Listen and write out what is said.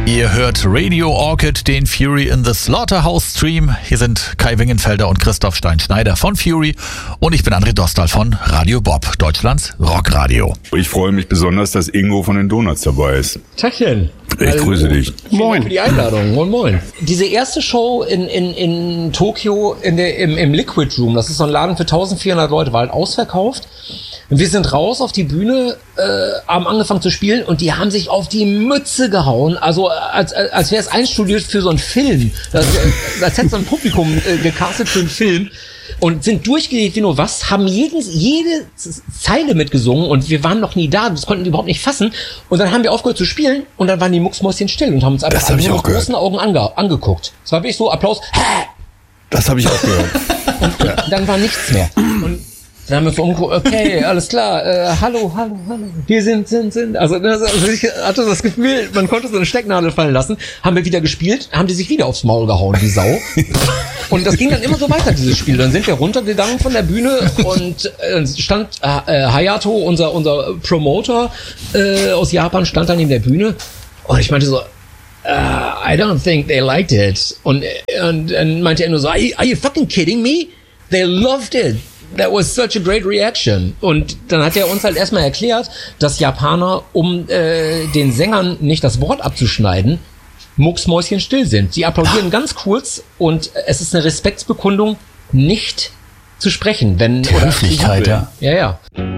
Ihr hört Radio Orchid, den Fury in the Slaughterhouse Stream. Hier sind Kai Wingenfelder und Christoph Stein-Schneider von Fury und ich bin André Dostal von Radio Bob, Deutschlands Rockradio. Ich freue mich besonders, dass Ingo von den Donuts dabei ist. Tachchen. Ich grüße dich. Moin. Für die Einladung. Moin, moin. Diese erste Show in Tokio im Liquid Room, das ist so ein Laden für 1400 Leute, war halt ausverkauft. Und wir sind raus auf die Bühne, haben angefangen zu spielen und die haben sich auf die Mütze gehauen. Also als wäre es einstudiert für so einen Film. Als hätte so ein Publikum gecastet für einen Film. Und sind durchgelegt wie nur was, haben jede Zeile mitgesungen und wir waren noch nie da, das konnten die überhaupt nicht fassen. Und dann haben wir aufgehört zu spielen und dann waren die Mucksmäuschen still und haben uns einfach mit großen Augen angeguckt. Es war wirklich so, Applaus. Das habe ich auch gehört. Und dann war nichts mehr. Und dann haben wir so umgeguckt, okay, alles klar, hallo, wir sind. Also ich hatte das Gefühl, man konnte so eine Stecknadel fallen lassen, haben wir wieder gespielt, haben die sich wieder aufs Maul gehauen, wie Sau. Und das ging dann immer so weiter, dieses Spiel. Dann sind wir runtergegangen von der Bühne und stand Hayato, unser Promoter aus Japan, stand dann in der Bühne und ich meinte so, I don't think they liked it. Und meinte er nur so, are you fucking kidding me? They loved it. That was such a great reaction. Und dann hat er uns halt erstmal erklärt, dass Japaner, um den Sängern nicht das Wort abzuschneiden, mucksmäuschen still sind. Sie applaudieren ganz kurz und es ist eine Respektsbekundung, nicht zu sprechen, wenn die Höflichkeit, ja. Ja.